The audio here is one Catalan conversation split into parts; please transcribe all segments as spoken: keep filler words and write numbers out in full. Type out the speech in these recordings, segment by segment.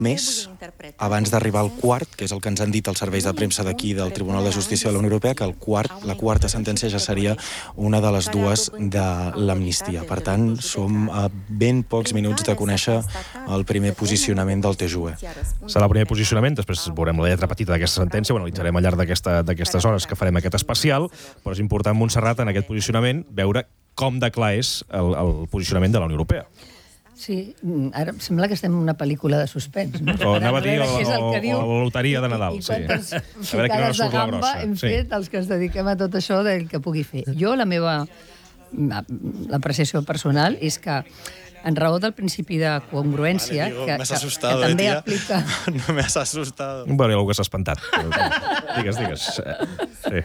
més abans d'arribar al quart, que és el que ens han dit els serveis de premsa d'aquí del Tribunal de Justícia de la Unió Europea, que el quart, la quarta sentència ja seria una de les dues de l'amnistia. Per tant, som a ben pocs minuts de conèixer el primer posicionament del T J U E. Serà el primer posicionament, després veurem la lletra petita d'aquesta sentència, ho analitzarem al llarg d'aquestes hores que farem aquest especial, però és important, Montserrat, en aquest posicionament, veure com de clar és el, el posicionament de la Unió Europea. Sí, ara sembla que estem en una pel·lícula de suspens. No? O anava a dir o, o, o la loteria de Nadal. I, i quantes sí. ficades de gamba hem sí. fet els que ens dediquem a tot això del que pugui fer. Jo, la meva l'apreciació personal és que en raó del principi de congruència, vale, digo, que, que, asustado, que també eh, aplica... No me has asustado. Bueno, algú que s'ha espantat. Digues, digues. Sí.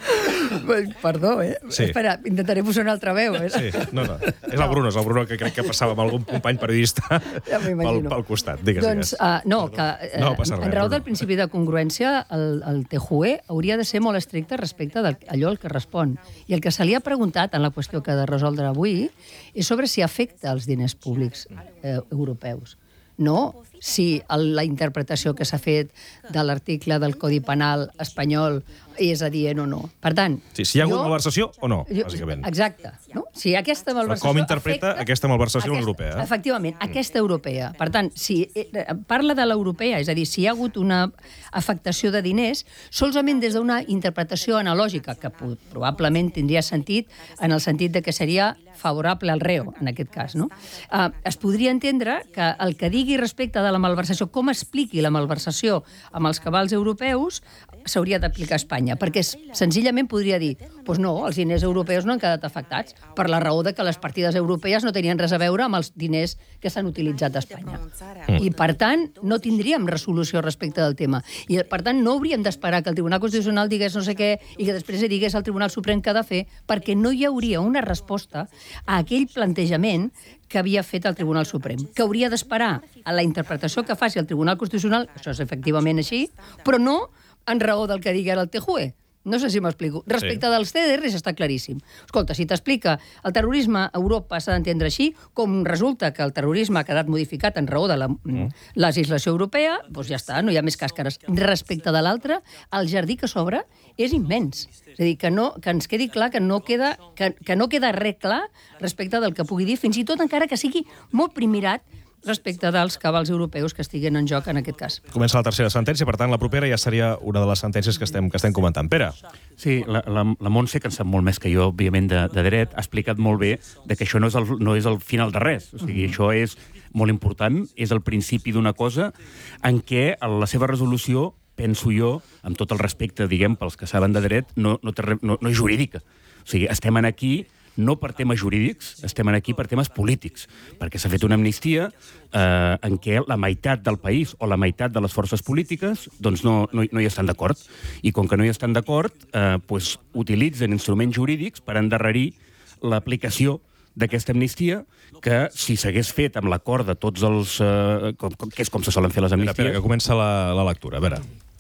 Perdó, eh? Sí. Espera, intentaré posar una altra veu. Eh? Sí, no, no. És el Bruno, és el Bruno que crec que passava amb algun company periodista ja pel, pel costat. Digues, doncs, digues. Uh, no, que uh, no passa res, en raó Bruno. del principi de congruència, el, el T J U E hauria de ser molt estricte respecte d'allò al que respon. I el que se li ha preguntat en la qüestió que ha de resoldre avui és sobre si afecta els diners públics eh, europeus. No si el, la interpretació que s'ha fet de l'article del Codi Penal espanyol és adient o no. Per tant... Sí, si hi ha hagut jo, malversació o no, jo, bàsicament. Exacte. No? Si aquesta malversació com interpreta afecta, aquesta malversació aquesta, europea? Eh? Efectivament, aquesta europea. Per tant, si eh, parla de l'europea, és a dir, si hi ha hagut una afectació de diners, solament des d'una interpretació analògica, que probablement tindria sentit en el sentit de que seria favorable al reo, en aquest cas. No? Eh, es podria entendre que el que digui respecte de la malversació, com expliqui la malversació amb els cabals europeus, s'hauria d'aplicar a Espanya, perquè senzillament podria dir doncs no, els diners europeus no han quedat afectats per la raó de que les partides europees no tenien res a veure amb els diners que s'han utilitzat a Espanya. Mm. I, per tant, no tindríem resolució respecte del tema. I, per tant, no hauríem d'esperar que el Tribunal Constitucional digués no sé què i que després digués al Tribunal Suprem què ha de fer, perquè no hi hauria una resposta a aquell plantejament que havia fet el Tribunal Suprem, que hauria d'esperar a la interpretació que faci el Tribunal Constitucional, això és efectivament així, però no en raó del que digui ara el T J U E. No sé si m'explico. Respecte sí. dels C D Rs està claríssim. Escolta, si t'explica el terrorisme a Europa s'ha d'entendre així, com resulta que el terrorisme ha quedat modificat en raó de la mm. legislació europea, doncs ja està, no hi ha més càscares. Respecte de l'altre, el jardí que s'obre és immens. És a dir, que, no, que ens quedi clar que no queda, que, que no queda res clar respecte del que pugui dir, fins i tot encara que sigui molt primirat respecte dels cabals europeus que estiguen en joc en aquest cas. Comença la tercera sentència, per tant, la propera ja seria una de les sentències que estem, que estem comentant. Pere. Sí, la, la, la Montse, que en sap molt més que jo, òbviament, de, de dret, ha explicat molt bé de que això no és el, no és el final de res. O sigui, mm-hmm. això és molt important, és el principi d'una cosa en què la seva resolució, penso jo, amb tot el respecte, diguem, pels que saben de dret, no, no, té, no, no és jurídica. O sigui, estem aquí no per temes jurídics, estem aquí per temes polítics, perquè s'ha fet una amnistia eh, en què la meitat del país o la meitat de les forces polítiques doncs no, no, no hi estan d'acord. I com que no hi estan d'acord, eh, doncs utilitzen instruments jurídics per endarrerir l'aplicació d'aquesta amnistia, que si s'hagués fet amb l'acord de tots els... Eh, com, que és com se solen fer les amnisties... Espera, espera, que comença la, la lectura. A veure.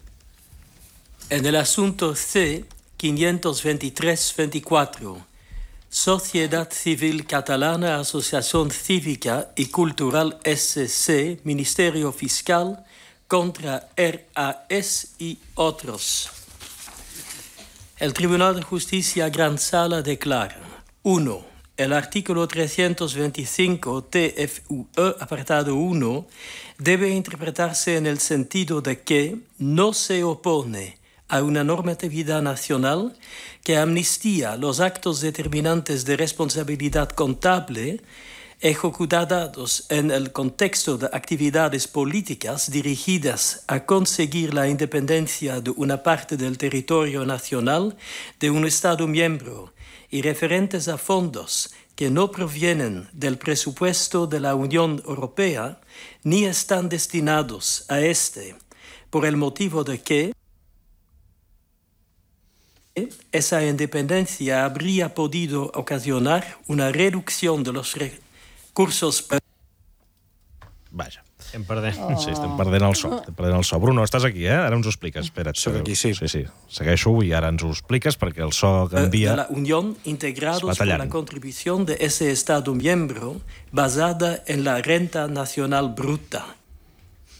En el asunto C quinientos veintitrés veinticuatro, Sociedad Civil Catalana, Asociación Cívica y Cultural S C, Ministerio Fiscal, contra R A S y otros. El Tribunal de Justicia Gran Sala declara: uno. El artículo trescientos veinticinco T F U E, apartado uno, debe interpretarse en el sentido de que no se opone a una normatividad nacional que amnistía los actos determinantes de responsabilidad contable ejecutados en el contexto de actividades políticas dirigidas a conseguir la independencia de una parte del territorio nacional de un Estado miembro y referentes a fondos que no provienen del presupuesto de la Unión Europea ni están destinados a este, por el motivo de que esa independencia habría podido ocasionar una reducción de los recursos. Vaja, estem perdent, oh. sí, estem perdent el so. Estem perdent el so. Bruno, estàs aquí, eh? Ara ens ho expliques. Espera't. Soc aquí, sí. Sí, sí. Segueixo i ara ens ho expliques perquè el so canvia. De la Unión integrados por la contribución de ese Estado miembro basada en la renta nacional bruta.